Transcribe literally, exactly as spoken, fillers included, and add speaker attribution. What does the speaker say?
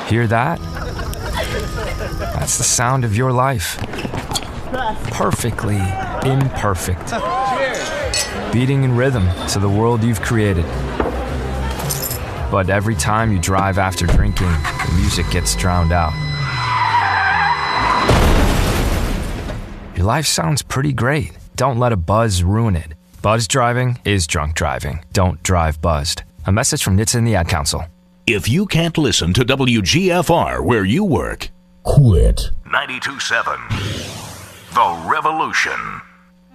Speaker 1: Hear that? That's the sound of your life. Perfectly imperfect. Beating in rhythm to the world you've created. But every time you drive after drinking, the music gets drowned out. Your life sounds pretty great. Don't let a buzz ruin it. Buzz driving is drunk driving. Don't drive buzzed. A message from N H T S A and the Ad Council.
Speaker 2: If you can't listen to W G F R where you work,
Speaker 3: quit.
Speaker 2: ninety-two point seven The Revolution.